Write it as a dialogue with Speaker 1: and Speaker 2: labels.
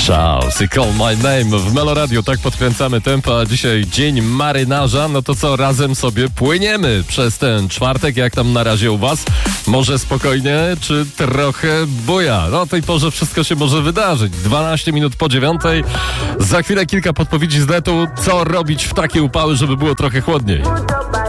Speaker 1: Shout i Call My Name w Melo Radio. Tak podkręcamy tempo, a dzisiaj dzień marynarza. No to co, razem sobie płyniemy przez ten czwartek. Jak tam na razie u was? Może spokojnie, czy trochę buja? No o tej porze wszystko się może wydarzyć. 12 minut po 9. Za chwilę kilka podpowiedzi z netu. Co robić w takie upały, żeby było trochę chłodniej.